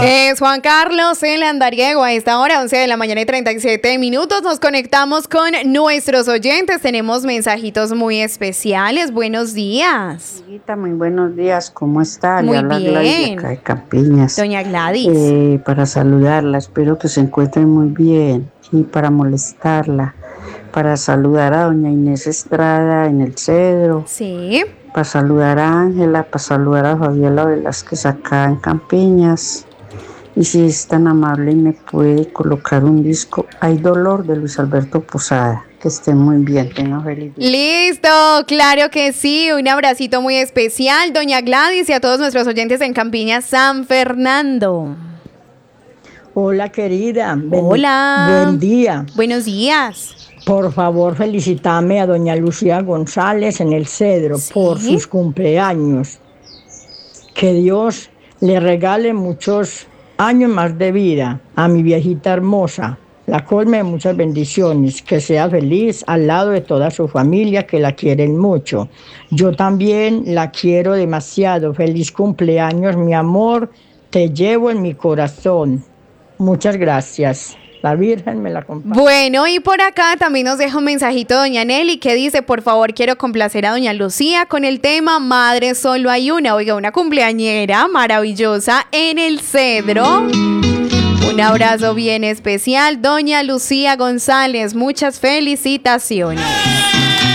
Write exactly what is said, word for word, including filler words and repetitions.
Es Juan Carlos el Andariego. A esta hora, once de la mañana y treinta y siete minutos, nos conectamos con nuestros oyentes. Tenemos mensajitos muy especiales. Buenos días. Amiguita, muy buenos días. ¿Cómo está? Muy Le habla bien. Gladys acá de Campiñas. Doña Gladys. Eh, para saludarla, espero que se encuentre muy bien. Y para molestarla, para saludar a doña Inés Estrada en el Cedro. Sí. Para saludar a Ángela, para saludar a Fabiola Velázquez acá en Campiñas. Y si es tan amable y me puede colocar un disco Hay Dolor de Luis Alberto Posada. Que esté muy bien, tenga feliz día. Listo, claro que sí. Un abracito muy especial, doña Gladys, y a todos nuestros oyentes en Campiñas, San Fernando. Hola, querida. Ben- Hola. Buen día. Buenos días. Por favor, felicitame a doña Lucía González en el Cedro ¿Sí? por sus cumpleaños. Que Dios le regale muchos años más de vida a mi viejita hermosa. La colme de muchas bendiciones. Que sea feliz al lado de toda su familia que la quieren mucho. Yo también la quiero demasiado. Feliz cumpleaños, mi amor. Te llevo en mi corazón. Muchas gracias. La Virgen me la acompañe. Bueno, y por acá también nos deja un mensajito doña Nelly que dice, por favor, quiero complacer a doña Lucía con el tema Madre solo hay una. Oiga, una cumpleañera maravillosa en el Cedro. Un abrazo bien especial, doña Lucía González. Muchas felicitaciones.